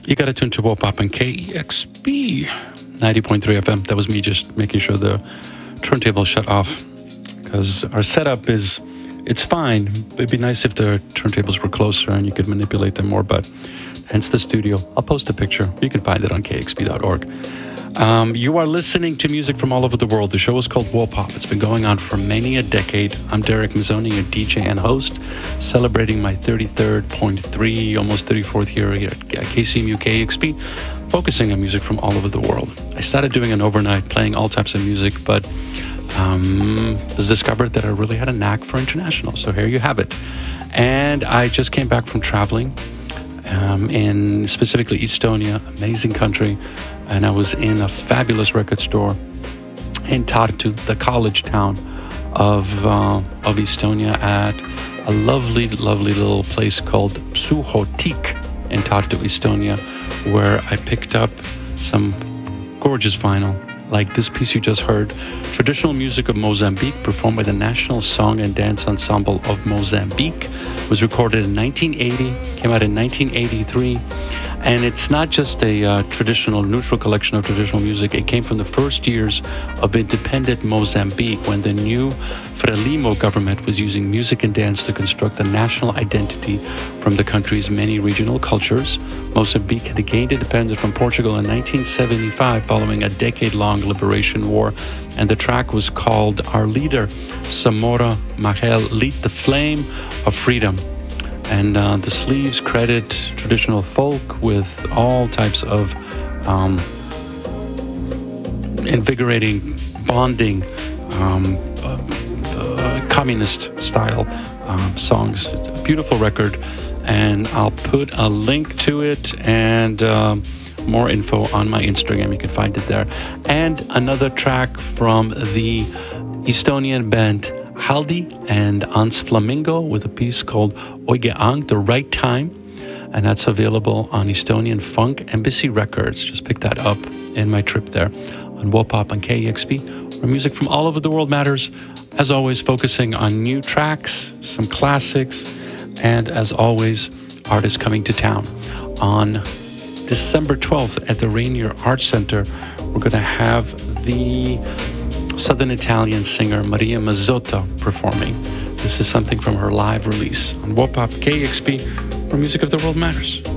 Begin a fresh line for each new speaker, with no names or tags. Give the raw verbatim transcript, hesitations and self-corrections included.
You got to tune to Wopop and K E X P ninety point three F M. That was me just making sure the turntable shut off because our setup is, it's fine. It'd be nice if the turntables were closer and you could manipulate them more, but hence the studio. I'll post a picture. You can find it on K X P dot org. Um, you are listening to music from all over the world. The show is called Wopop. It's been going on for many a decade. I'm Derek Mazzoni, your D J and host, celebrating my thirty-third point three, almost thirty-fourth year here at K C M U K X P, focusing on music from all over the world. I started doing an overnight, playing all types of music, but um, was discovered that I really had a knack for international. So here you have it. And I just came back from traveling um, in specifically Estonia, amazing country. And I was in a fabulous record store in Tartu, the college town of uh, of Estonia, at a lovely, lovely little place called Suhotik in Tartu, Estonia, where I picked up some gorgeous vinyl, like this piece you just heard, Traditional Music of Mozambique, performed by the National Song and Dance Ensemble of Mozambique. It was recorded in nineteen eighty, came out in nineteen eighty-three. And it's not just a uh, traditional, neutral collection of traditional music. It came from the first years of independent Mozambique when the new Frelimo government was using music and dance to construct the national identity from the country's many regional cultures. Mozambique had gained independence from Portugal in nineteen seventy-five following a decade-long liberation war. And the track was called Our Leader, Samora Machel, Lit the Flame of Freedom. And uh, the sleeves credit traditional folk with all types of um, invigorating, bonding, um, uh, uh, communist-style um, songs. A beautiful record, and I'll put a link to it and um, more info on my Instagram. You can find it there. And another track from the Estonian band Haldi and Ans Flamingo with a piece called Oige Ang, The Right Time, and that's available on Estonian Funk Embassy Records. Just pick that up in my trip there on Wopop and K E X P, where music from all over the world matters. As always, focusing on new tracks, some classics, and as always, artists coming to town. On December twelfth at the Rainier Arts Center, we're going to have the Southern Italian singer Maria Mazzotta performing. This is something from her live release on Wopop K X P, where music of the world matters.